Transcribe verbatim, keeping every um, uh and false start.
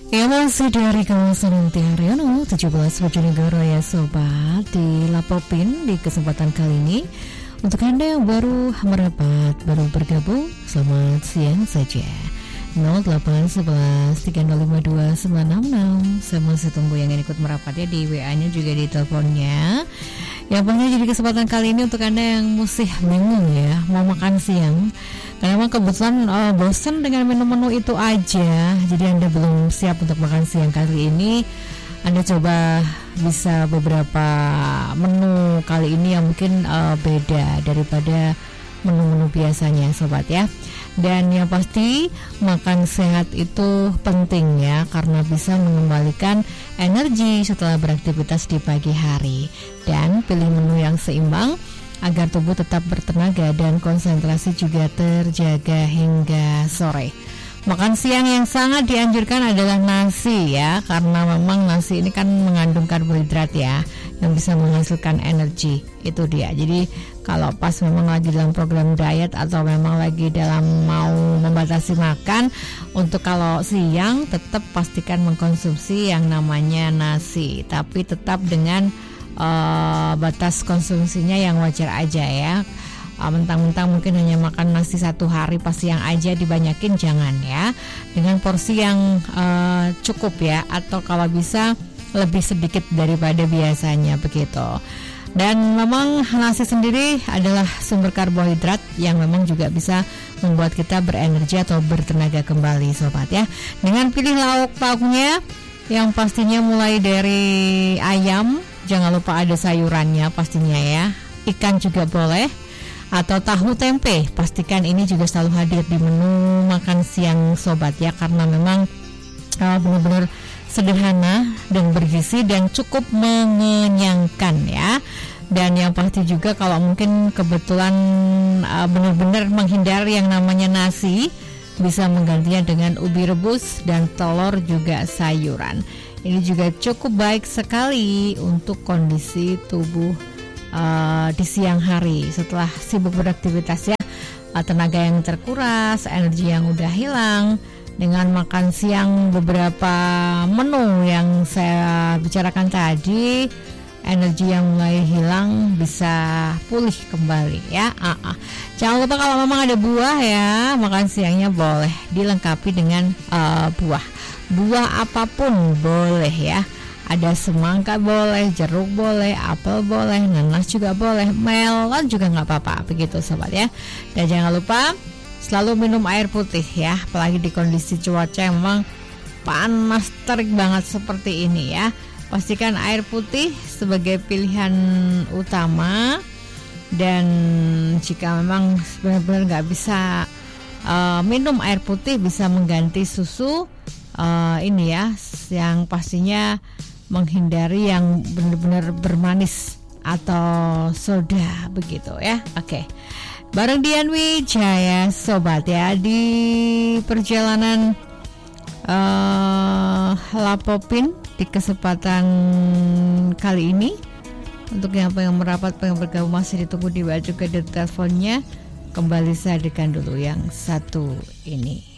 Ya masih dari kawasan Antiharyono tujuh belas Bojonegoro ya sobat, di Lapopin di kesempatan kali ini. Untuk Anda yang baru merapat, baru bergabung, selamat siang saja. nol delapan satu satu tiga nol lima dua sembilan enam enam. Saya masih tunggu yang ingin ikut merapat ya, di W A-nya juga di teleponnya. Yang pasti jadi kesempatan kali ini untuk Anda yang masih bingung ya mau makan siang, karena memang kebetulan uh, bosan dengan menu-menu itu aja, jadi Anda belum siap untuk makan siang kali ini. Anda coba bisa beberapa menu kali ini yang mungkin uh, beda daripada menu-menu biasanya sobat ya. Dan yang pasti makan sehat itu penting ya, karena bisa mengembalikan energi setelah beraktivitas di pagi hari. Dan pilih menu yang seimbang agar tubuh tetap bertenaga dan konsentrasi juga terjaga hingga sore. Makan siang yang sangat dianjurkan adalah nasi ya, karena memang nasi ini kan mengandung karbohidrat ya, yang bisa menghasilkan energi. Itu dia. Jadi kalau pas memang lagi dalam program diet atau memang lagi dalam mau membatasi makan, untuk kalau siang tetap pastikan mengkonsumsi yang namanya nasi, tapi tetap dengan uh, batas konsumsinya yang wajar aja ya. Uh, mentang-mentang mungkin hanya makan nasi satu hari pas siang aja dibanyakin, jangan ya, dengan porsi yang uh, cukup ya, atau kalau bisa lebih sedikit daripada biasanya begitu. Dan memang nasi sendiri adalah sumber karbohidrat yang memang juga bisa membuat kita berenergi atau bertenaga kembali sobat ya. Dengan pilih lauk pauknya yang pastinya mulai dari ayam, jangan lupa ada sayurannya pastinya ya, ikan juga boleh, atau tahu tempe, pastikan ini juga selalu hadir di menu makan siang sobat ya, karena memang uh, benar-benar sederhana dan bergizi dan cukup mengenyangkan ya. Dan yang pasti juga kalau mungkin kebetulan uh, benar-benar menghindari yang namanya nasi, bisa menggantinya dengan ubi rebus dan telur juga sayuran. Ini juga cukup baik sekali untuk kondisi tubuh Uh, di siang hari setelah sibuk beraktivitas ya, uh, tenaga yang terkuras, energi yang udah hilang. Dengan makan siang beberapa menu yang saya bicarakan tadi, energi yang mulai hilang bisa pulih kembali ya. uh, uh. Jangan lupa kalau memang ada buah ya, makan siangnya boleh dilengkapi dengan uh, buah buah apapun boleh ya. Ada semangka boleh, jeruk boleh, apel boleh, nanas juga boleh, melon juga nggak apa-apa begitu sobat ya. Dan jangan lupa selalu minum air putih ya, apalagi di kondisi cuaca yang memang panas terik banget seperti ini ya. Pastikan air putih sebagai pilihan utama. Dan jika memang benar-benar nggak bisa uh, minum air putih, bisa mengganti susu uh, ini ya, yang pastinya menghindari yang benar-benar bermanis atau soda begitu ya. Oke, bareng Dian Wijaya sobat ya, di perjalanan uh, Lapopin di kesempatan kali ini. Untuk yang pengen merapat, pengen bergabung, masih ditunggu di W A juga di teleponnya. Kembali saya hadirkan dulu yang satu ini.